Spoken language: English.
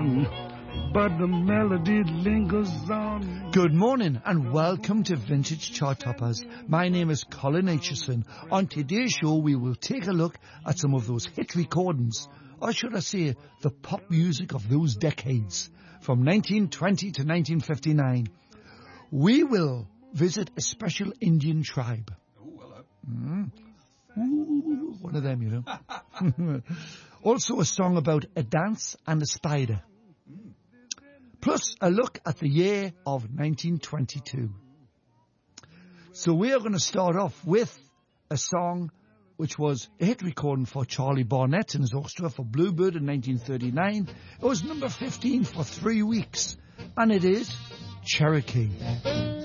gone, but the melody lingers on. Good morning and welcome to Vintage Chart Toppers. My name is Colin Aitchison. On today's show we will take a look at some of those hit recordings, or should I say the pop music of those decades, from 1920 to 1959. We will visit a special Indian tribe. Ooh, one of them, you know. Also a song about a dance and a spider. Plus a look at the year of 1922. So we are going to start off with a song which was a hit recording for Charlie Barnett and his orchestra for Bluebird in 1939. It was number 15 for 3 weeks. And it is Cherokee.